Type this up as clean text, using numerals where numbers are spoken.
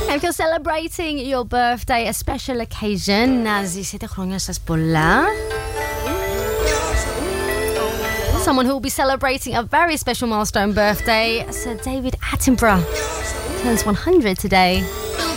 If you're celebrating your birthday, a special occasion, να ζήσετε χρόνια σας πολλά. Someone who will be celebrating a very special milestone birthday, Sir David Attenborough, turns 100 today.